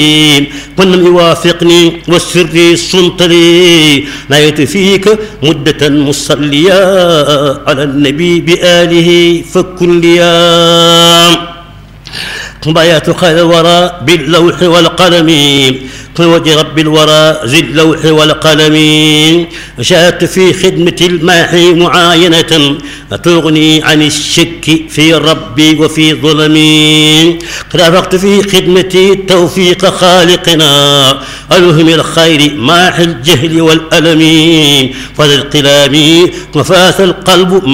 من يوافقني والسر صنت لي نايت فيك مدة مصليا على النبي بآله فكن ليا بايات خير الورى باللوح والقلم وجه رب الورى ذي اللوح والقلم شاهدت في خدمة الماحي معاينة تغني عن الشك في ربي وفي ظلمي رافقت في خدمتي توفيق خالقنا ألهم الخير ماحي الجهل والألم فذا القلام وفاث القلب